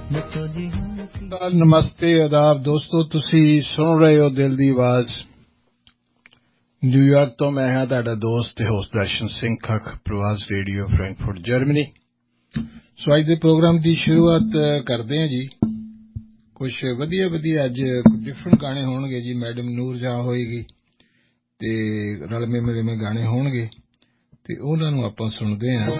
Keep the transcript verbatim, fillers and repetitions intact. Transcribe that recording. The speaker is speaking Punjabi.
नमस्ते आदाब दोस्तों ਤੁਸੀਂ ਸੁਣ ਰਹੇ ਹੋ ਦਿਲ ਦੀ ਆਵਾਜ਼ ਨਿਊਯਾਰਕ ਤੋਂ ਮੈਂ ਹਾਂ ਤੁਹਾਡਾ ਦੋਸਤ ਤੇ ਹੋਸਟ ਦਰਸ਼ਨ ਸਿੰਘ ਖੱਖ ਪ੍ਰਵਾਸ ਰੇਡੀਓ ਫਰੈਂਕਫਰਟ ਜਰਮਨੀ ਸੋ ਅੱਜ ਦੇ ਪ੍ਰੋਗਰਾਮ ਦੀ ਸ਼ੁਰੂਆਤ ਕਰਦੇ ਹਾਂ ਜੀ ਕੁਝ ਵਧੀਆ ਵਧੀਆ ਅੱਜ ਡਿਫਰੈਂਟ ਗਾਣੇ ਹੋਣਗੇ ਜੀ ਮੈਡਮ ਨੂਰ ਜਹਾਂ ਹੋਏਗੀ ਤੇ ਰਲਵੇਂ ਮਿਲਵੇਂ ਗਾਣੇ ਹੋਣਗੇ ਤੇ ਉਹਨਾਂ ਨੂੰ ਆਪਾਂ ਸੁਣਦੇ ਹਾਂ